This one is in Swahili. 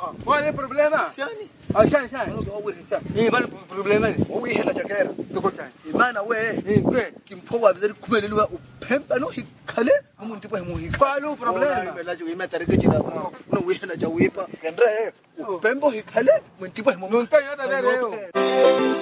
qual é o problema? Siani. Shani. Ano go wiri sa. Qual é o problema? O wi hela jakera. Tukuta. Imana we. Que? Kimpowa vizuri kumelelwa upemba no hikale umuntu kwa mu hikale. Qual é o problema? Wala jo imata rikijina. No wi hela jawipa. Kendre upembo hikale umuntu kwa mu. Não tem nada a ver eu.